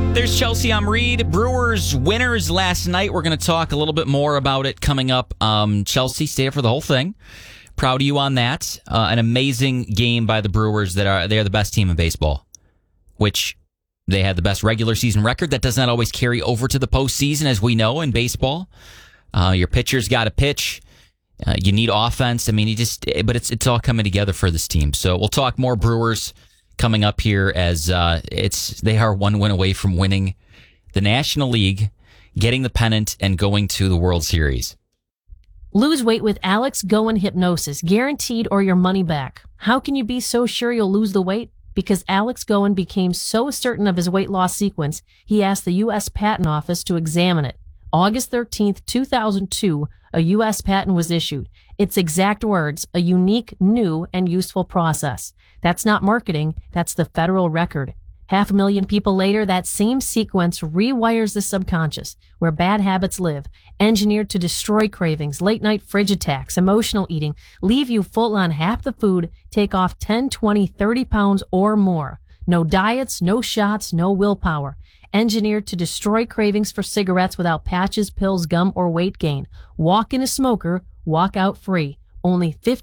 There's Chelsea. I'm Reed. Brewers winners last night. We're going to talk a little bit more about it coming up. Chelsea, stay for the whole thing. Proud of you on that. An amazing game by the Brewers. They are the best team in baseball, which they had the best regular season record. That does not always carry over to the postseason, as we know in baseball. Your pitcher's got to pitch. You need offense. I mean, but it's all coming together for this team. So we'll talk more Brewers coming up here as they are one win away from winning the National League, getting the pennant, and going to the World Series. Lose weight with Alex Goen Hypnosis, guaranteed or your money back. How can you be so sure you'll lose the weight? Because Alex Goen became so certain of his weight loss sequence, he asked the U.S. Patent Office to examine it. August 13th, 2002, a U.S. patent was issued. Its exact words, a unique, new, and useful process. That's not marketing, that's the federal record. 500,000 people later, that same sequence rewires the subconscious, where bad habits live, engineered to destroy cravings, late-night fridge attacks, emotional eating, leave you full on half the food, take off 10, 20, 30 pounds or more. No diets, no shots, no willpower. Engineered to destroy cravings for cigarettes without patches, pills, gum, or weight gain. Walk in a smoker, walk out free. Only 50